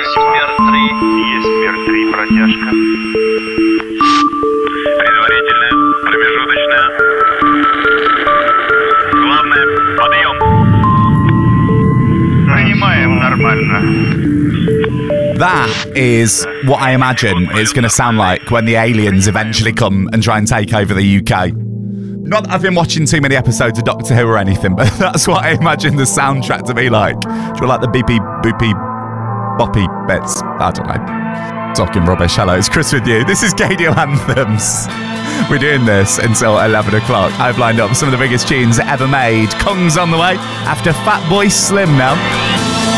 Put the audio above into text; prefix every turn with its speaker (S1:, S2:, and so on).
S1: Есть мир 3, протяжка. Предварительная, промежуточная. Главное, подъем. Принимаем нормально.
S2: That is what I imagine it's going to sound like when the aliens eventually come and try and take over the UK. Not that I've been watching too many episodes of Doctor Who or anything, but that's what I imagine the soundtrack to be like. Do you like the beepy, boopy, boppy bits? I don't know. Talking rubbish. Hello, it's Chris with you. This is Gadio Anthems. We're doing this until 11 o'clock. I've lined up some of the biggest tunes ever made. Kong's on the way after Fatboy Slim now.